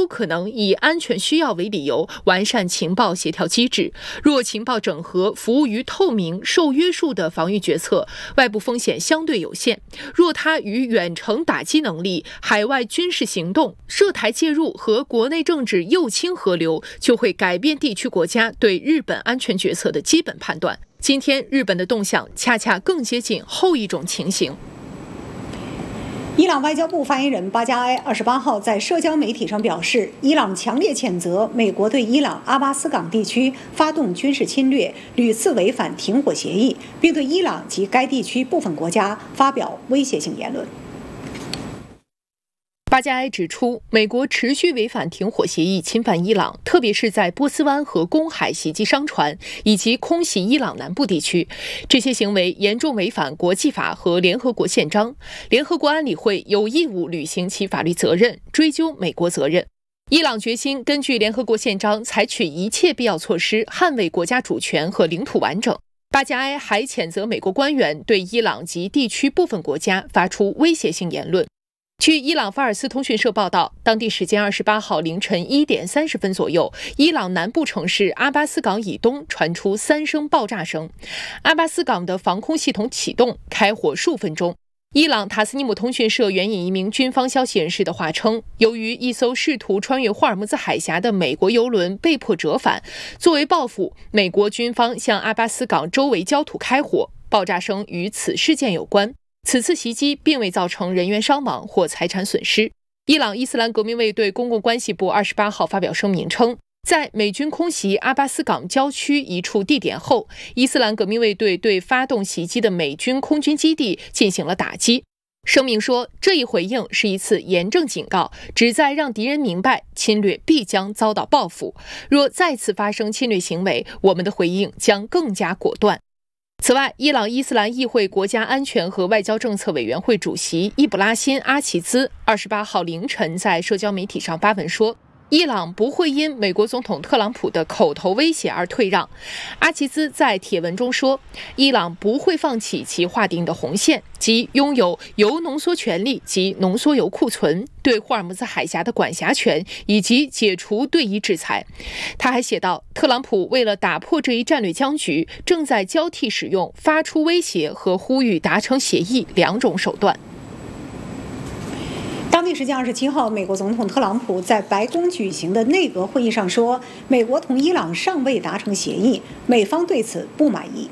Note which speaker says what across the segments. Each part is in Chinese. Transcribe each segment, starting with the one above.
Speaker 1: 有可能以安全需要为理由完善情报协调机制。若情报整合服务于透明、受约束的防御决策，外部风险相对有限；若它与远程打击能力、海外军事行动、涉台介入和国内政治右倾合流，就会改变地区国家对日本安全决策的基本判断。今天日本的动向恰恰更接近后一种情形。
Speaker 2: 伊朗外交部发言人巴加埃28号在社交媒体上表示，伊朗强烈谴责美国对伊朗阿巴斯港地区发动军事侵略，屡次违反停火协议，并对伊朗及该地区部分国家发表威胁性言论。
Speaker 1: 巴加埃指出，美国持续违反停火协议，侵犯伊朗，特别是在波斯湾和公海袭击商船，以及空袭伊朗南部地区。这些行为严重违反国际法和联合国宪章。联合国安理会有义务履行其法律责任，追究美国责任。伊朗决心根据联合国宪章采取一切必要措施，捍卫国家主权和领土完整。巴加埃还谴责美国官员对伊朗及地区部分国家发出威胁性言论。据伊朗法尔斯通讯社报道，当地时间28号凌晨1点30分左右，伊朗南部城市阿巴斯港以东传出3声爆炸声。阿巴斯港的防空系统启动，开火数分钟。伊朗塔斯尼姆通讯社援引一名军方消息人士的话称，由于一艘试图穿越霍尔木兹海峡的美国油轮被迫折返，作为报复，美国军方向阿巴斯港周围焦土开火，爆炸声与此事件有关。此次袭击并未造成人员伤亡或财产损失。伊朗伊斯兰革命卫队公共关系部28号发表声明称，在美军空袭阿巴斯港郊区一处地点后，伊斯兰革命卫队对发动袭击的美军空军基地进行了打击。声明说，这一回应是一次严正警告，旨在让敌人明白侵略必将遭到报复。若再次发生侵略行为，我们的回应将更加果断。此外，伊朗伊斯兰议会国家安全和外交政策委员会主席伊卜拉辛·阿齐兹28号凌晨在社交媒体上发文说，伊朗不会因美国总统特朗普的口头威胁而退让。阿齐兹在帖文中说，伊朗不会放弃其划定的红线，即拥有铀浓缩权利及浓缩铀库存、对霍尔木兹海峡的管辖权以及解除对伊制裁。他还写道，特朗普为了打破这一战略僵局，正在交替使用发出威胁和呼吁达成协议两种手段。
Speaker 2: 当地时间27号，美国总统特朗普在白宫举行的内阁会议上说，美国同伊朗尚未达成协议，美方对此不满意。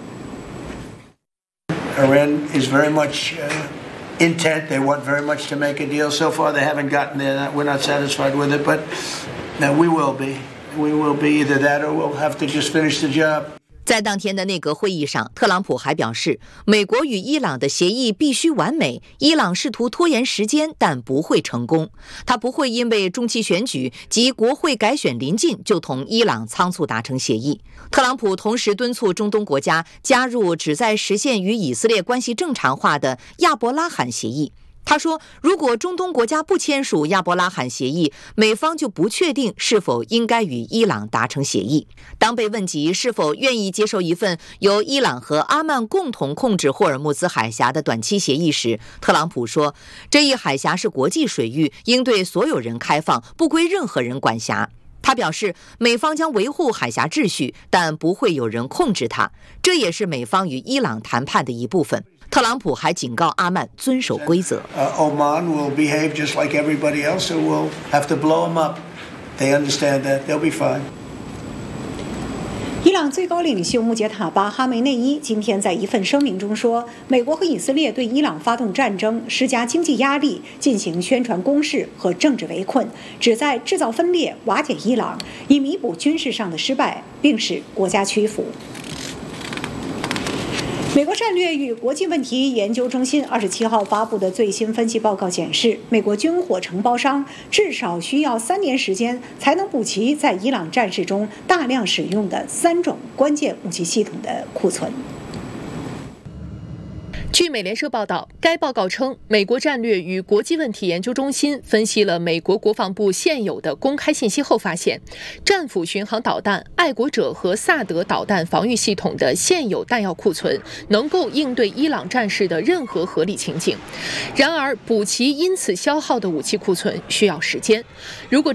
Speaker 3: Iran is very much intent. They want very much to make a deal. So far, they haven't gotten there. We're not satisfied with it, but we will be. We will be either that or we'll have to just finish the job.
Speaker 4: 在当天的内阁会议上，特朗普还表示，美国与伊朗的协议必须完美，伊朗试图拖延时间，但不会成功。他不会因为中期选举及国会改选临近就同伊朗仓促达成协议。特朗普同时敦促中东国家加入旨在实现与以色列关系正常化的亚伯拉罕协议。他说，如果中东国家不签署亚伯拉罕协议，美方就不确定是否应该与伊朗达成协议。当被问及是否愿意接受一份由伊朗和阿曼共同控制霍尔木兹海峡的短期协议时，特朗普说，这一海峡是国际水域，应对所有人开放，不归任何人管辖。他表示，美方将维护海峡秩序，但不会有人控制它，这也是美方与伊朗谈判的一部分。特朗普还警告阿曼遵守规则。
Speaker 3: Oman will behave just like everybody else, so we'll have to blow them up. They understand that. They'll be fine.
Speaker 2: 伊朗最高领袖穆杰塔巴·哈梅内伊今天在一份声明中说，美国和以色列对伊朗发动战争，施加经济压力，进行宣传攻势和政治围困，旨在制造分裂、瓦解伊朗，以弥补军事上的失败，并使国家屈服。美国战略与国际问题研究中心27号发布的最新分析报告显示，美国军火承包商至少需要3年时间才能补齐在伊朗战事中大量使用的3种关键武器系统的库存。
Speaker 1: 据美联社报道，该报告称，美国战略与国际问题研究中心分析了美国国防部现有的公开信息后发现，战斧巡航导弹、爱国者和萨德导弹防御系统的现有弹药库存能够应对伊朗战事的任何合理情景。然而，补齐因此消耗的武器库存需要时间。如果